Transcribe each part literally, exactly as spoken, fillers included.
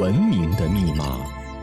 文明的密码。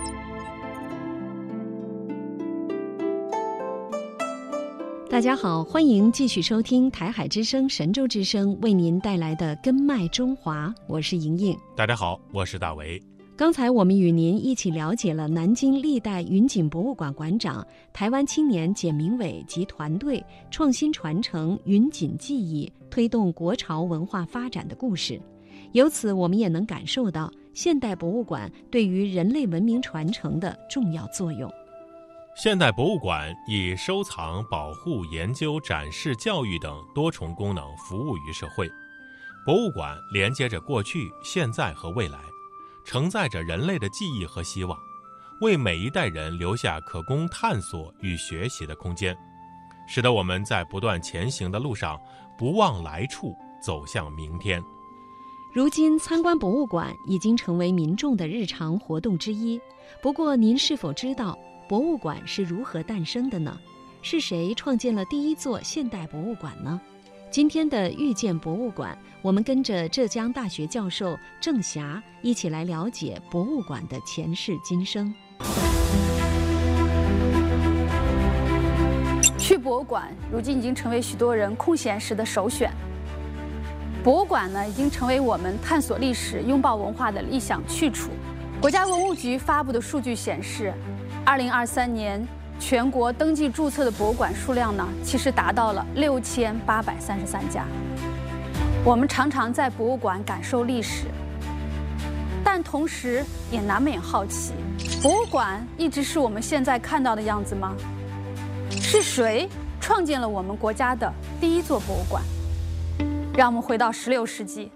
大家好，欢迎继续收听台海之声、神州之声为您带来的《根脉中华》，我是莹莹。 大家好，我是大为。 刚才我们与您一起了解了南京历代云锦博物馆馆长、台湾青年简明伟及团队创新传承云锦技艺，推动国潮文化发展的故事。由此，我们也能感受到现代博物馆对于人类文明传承的重要作用。 现代博物馆以收藏、保护、研究、展示、教育等多重功能服务于社会。博物馆连接着过去、现在和未来，承载着人类的记忆和希望，为每一代人留下可供探索与学习的空间，使得我们在不断前行的路上不忘来处，走向明天。 如今参观博物馆已经成为民众的日常活动之一。不过您是否知道博物馆是如何诞生的呢？是谁创建了第一座现代博物馆呢？今天的遇见博物馆，我们跟着浙江大学教授郑霞一起来了解博物馆的前世今生。 去博物馆如今已经成为许多人空闲时的首选。博物馆呢，已经成为我们探索历史、拥抱文化的理想去处。国家文物局发布的数据显示，二零二三年全国登记注册的博物馆数量呢，其实达到了六千八百三十三家。我们常常在博物馆感受历史，但同时也难免好奇，博物馆一直是我们现在看到的样子吗？是谁创建了我们国家的第一座博物馆？让我们回到十六世纪，